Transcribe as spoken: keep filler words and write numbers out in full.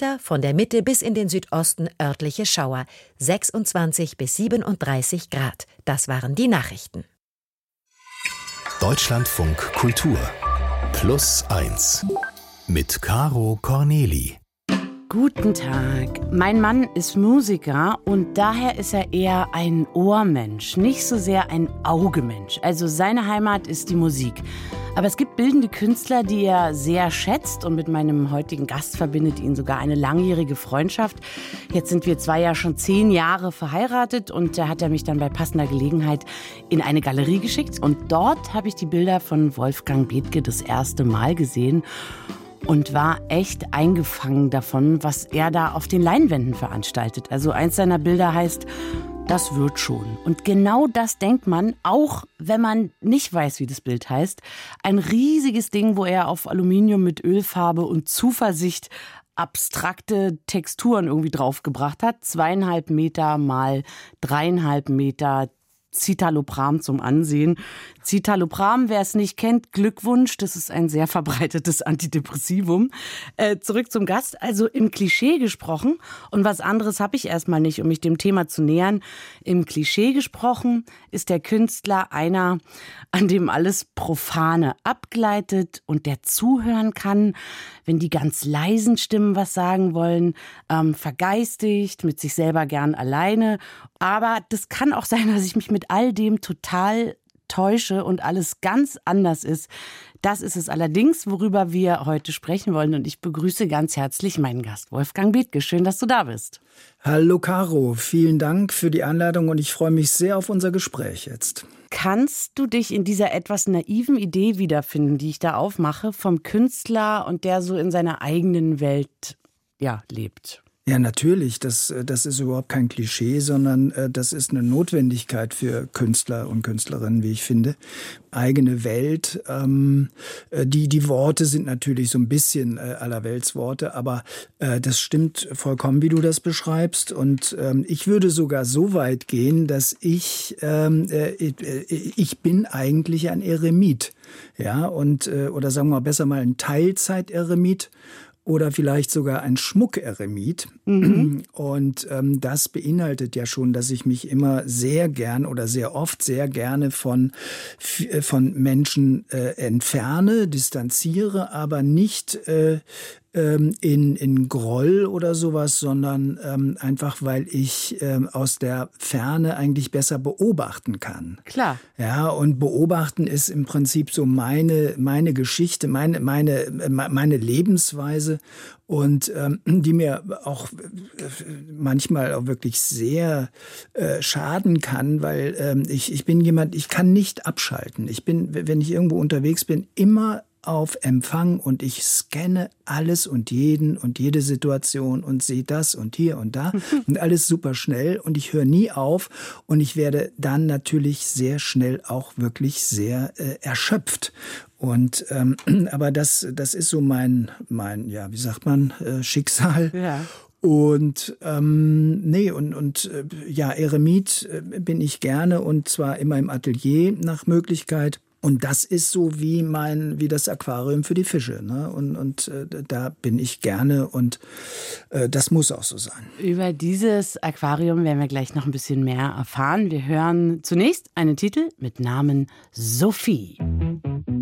Wetter von der Mitte bis in den Südosten örtliche Schauer. sechsundzwanzig bis siebenunddreißig Grad. Das waren die Nachrichten. Deutschlandfunk Kultur Plus eins mit Caro Corneli. Guten Tag. Mein Mann ist Musiker und daher ist er eher ein Ohrmensch, nicht so sehr ein Augemensch. Also seine Heimat ist die Musik. Aber es gibt bildende Künstler, die er sehr schätzt und mit meinem heutigen Gast verbindet ihn sogar eine langjährige Freundschaft. Jetzt sind wir zwei ja schon zehn Jahre verheiratet und da hat er mich dann bei passender Gelegenheit in eine Galerie geschickt und dort habe ich die Bilder von Wolfgang Bethge das erste Mal gesehen und war echt eingefangen davon, was er da auf den Leinwänden veranstaltet. Also eins seiner Bilder heißt Das wird schon. Und genau das denkt man, auch wenn man nicht weiß, wie das Bild heißt. Ein riesiges Ding, wo er auf Aluminium mit Ölfarbe und Zuversicht abstrakte Texturen irgendwie draufgebracht hat. Zweieinhalb Meter mal dreieinhalb Meter Citalopram zum Ansehen. Citalopram, wer es nicht kennt, Glückwunsch, das ist ein sehr verbreitetes Antidepressivum. Äh, zurück zum Gast, also im Klischee gesprochen, und was anderes habe ich erstmal nicht, um mich dem Thema zu nähern. Im Klischee gesprochen ist der Künstler einer, an dem alles Profane abgleitet und der zuhören kann, wenn die ganz leisen Stimmen was sagen wollen, ähm, vergeistigt, mit sich selber gern alleine. Aber das kann auch sein, dass ich mich mit all dem total täusche und alles ganz anders ist. Das ist es allerdings, worüber wir heute sprechen wollen. Und ich begrüße ganz herzlich meinen Gast, Wolfgang Bethge. Schön, dass du da bist. Hallo Caro, vielen Dank für die Einladung und ich freue mich sehr auf unser Gespräch jetzt. Kannst du dich in dieser etwas naiven Idee wiederfinden, die ich da aufmache, vom Künstler und der so in seiner eigenen Welt ja, lebt? Ja, natürlich. Das, das ist überhaupt kein Klischee, sondern äh, das ist eine Notwendigkeit für Künstler und Künstlerinnen, wie ich finde. Eigene Welt. Ähm, die, die Worte sind natürlich so ein bisschen äh, allerweltsworte, aber äh, das stimmt vollkommen, wie du das beschreibst. Und ähm, ich würde sogar so weit gehen, dass ich, ähm, äh, ich bin eigentlich ein Eremit. Ja, und, äh, oder sagen wir mal besser mal ein Teilzeit-Eremit. Oder vielleicht sogar ein Schmuckeremit. Mhm. Und ähm, das beinhaltet ja schon, dass ich mich immer sehr gern oder sehr oft sehr gerne von, von Menschen äh, entferne, distanziere, aber nicht äh, ähm, in, in Groll oder sowas, sondern ähm, einfach, weil ich ähm, aus der Ferne eigentlich besser beobachten kann. Klar. Ja, und beobachten ist im Prinzip so meine, meine Geschichte, meine, meine, meine Lebensweise. Und ähm, die mir auch manchmal auch wirklich sehr äh, schaden kann, weil ähm, ich, ich bin jemand, ich kann nicht abschalten. Ich bin, wenn ich irgendwo unterwegs bin, immer auf Empfang und ich scanne alles und jeden und jede Situation und sehe das und hier und da und alles super schnell und ich höre nie auf und ich werde dann natürlich sehr schnell auch wirklich sehr äh, erschöpft. Und ähm, aber das das ist so mein mein ja wie sagt man äh, Schicksal. Ja. Und ähm, nee und und äh, ja Eremit äh, bin ich gerne und zwar immer im Atelier nach Möglichkeit. Und das ist so wie mein, wie das Aquarium für die Fische, ne? Und, und äh, da bin ich gerne und äh, das muss auch so sein. Über dieses Aquarium werden wir gleich noch ein bisschen mehr erfahren. Wir hören zunächst einen Titel mit Namen Sophie.